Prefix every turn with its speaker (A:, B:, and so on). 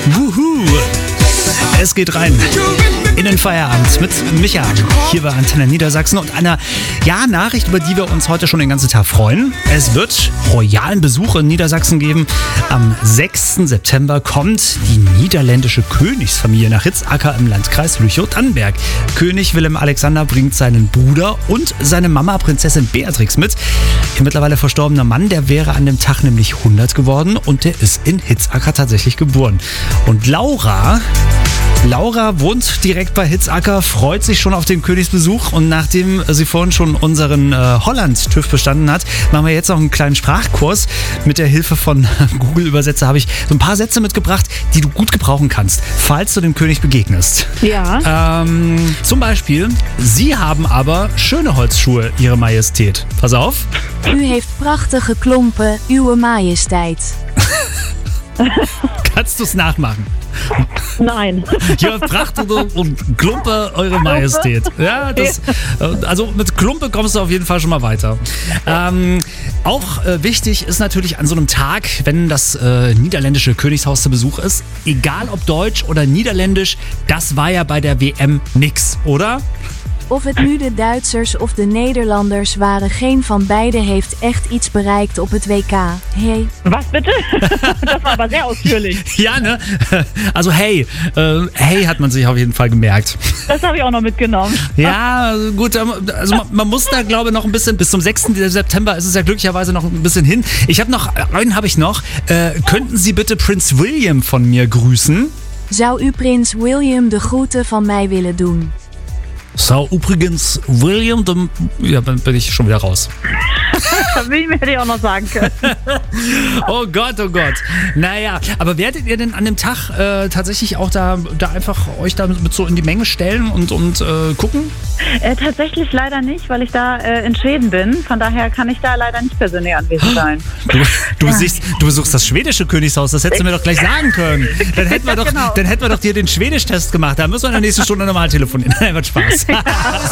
A: Wuhu! Es geht rein in den Feierabend mit Micha hier bei Antenne Niedersachsen und einer Nachricht, über die wir uns heute schon den ganzen Tag freuen. Es wird royalen Besuch in Niedersachsen geben. Am 6. September kommt die niederländische Königsfamilie nach Hitzacker im Landkreis Lüchow-Dannenberg. König Willem Alexander bringt seinen Bruder und seine Mama Prinzessin Beatrix mit. Ihr mittlerweile verstorbener Mann, der wäre an dem Tag nämlich 100 geworden und der ist in Hitzacker tatsächlich geboren. Und Laura wohnt direkt bei Hitzacker, freut sich schon auf den Königsbesuch und nachdem sie vorhin schon unseren Holland-TÜV bestanden hat, machen wir jetzt noch einen kleinen Sprachkurs. Mit der Hilfe von Google-Übersetzer habe ich so ein paar Sätze mitgebracht, die du gut gebrauchen kannst, falls du dem König begegnest.
B: Ja.
A: Zum Beispiel, Sie haben aber schöne Holzschuhe, Ihre Majestät. Pass auf.
C: U heeft prachtige klompen, Uwe Majesteit.
A: Kannst du es nachmachen?
B: Nein.
A: Ja, prachtige und Klumpe, Eure Majestät. Ja, also mit Klumpe kommst du auf jeden Fall schon mal weiter. Auch wichtig ist natürlich an so einem Tag, wenn das niederländische Königshaus zu Besuch ist, egal ob Deutsch oder Niederländisch, das war ja bei der WM nix, oder?
C: Of het nu de Duitsers of de Nederlanders waren, geen van beide heeft echt iets bereikt op het WK. Hey.
B: Was bitte? Das war aber sehr ausführlich.
A: Ja, ne? Also hey hat man sich auf jeden Fall gemerkt.
B: Das habe ich auch noch mitgenommen.
A: Ja, gut, also man muss da, glaube ich, noch ein bisschen, bis zum 6. September ist es ja glücklicherweise noch ein bisschen hin. Einen habe ich noch. Könnten Sie bitte Prinz William von mir grüßen?
C: Zou u prins William de groeten van mij willen doen?
A: So, übrigens, William, dann bin ich schon wieder raus.
B: William hätte ich auch noch sagen können.
A: Oh Gott. Naja, aber werdet ihr denn an dem Tag tatsächlich auch da einfach euch da mit so in die Menge stellen und gucken?
B: Tatsächlich leider nicht, weil ich da in Schweden bin. Von daher kann ich da leider nicht persönlich anwesend sein.
A: Du besuchst das schwedische Königshaus, das hättest du mir doch gleich sagen können. Dann hätten wir doch dir den Schwedisch-Test gemacht. Da müssen wir in der nächsten Stunde nochmal telefonieren. Wird Spaß.